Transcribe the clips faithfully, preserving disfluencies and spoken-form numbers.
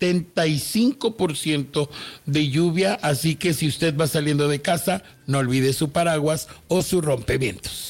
setenta y cinco por ciento de lluvia, así que si usted va saliendo de casa, no olvide su paraguas o su rompevientos.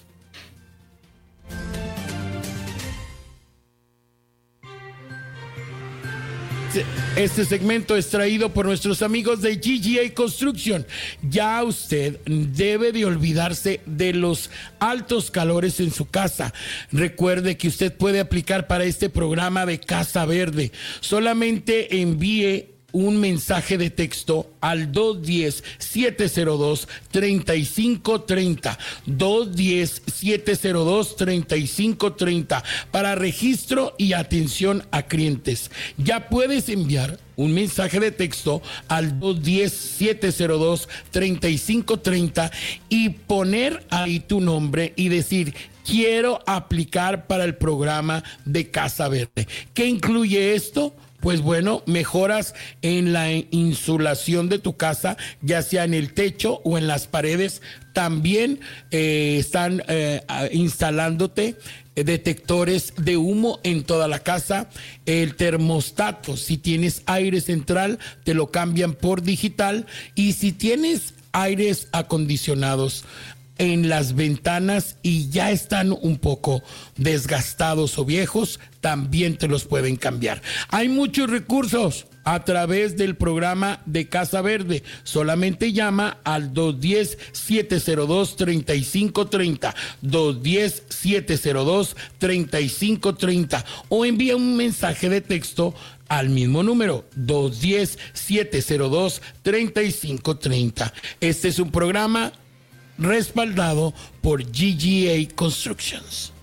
Este segmento es traído por nuestros amigos de G G A Construction. Ya usted debe de olvidarse de los altos calores en su casa. Recuerde que usted puede aplicar para este programa de Casa Verde. Solamente envíe un mensaje de texto al dos uno cero, siete cero dos, tres cinco tres cero, dos uno cero, siete cero dos, tres cinco tres cero para registro y atención a clientes. Ya puedes enviar un mensaje de texto al dos uno cero, siete cero dos, tres cinco tres cero y poner ahí tu nombre y decir: quiero aplicar para el programa de Casa Verde. ¿Qué incluye esto? Pues bueno, mejoras en la insulación de tu casa, ya sea en el techo o en las paredes. También eh, están eh, instalándote detectores de humo en toda la casa. El termostato, si tienes aire central, te lo cambian por digital. Y si tienes aires acondicionados en las ventanas y ya están un poco desgastados o viejos, también te los pueden cambiar. Hay muchos recursos a través del programa de Casa Verde. Solamente llama al dos uno cero, siete cero dos, tres cinco tres cero, dos uno cero, siete cero dos, tres cinco tres cero o envía un mensaje de texto al mismo número, dos uno cero, siete cero dos, tres cinco tres cero. Este es un programa respaldado por G G A Constructions.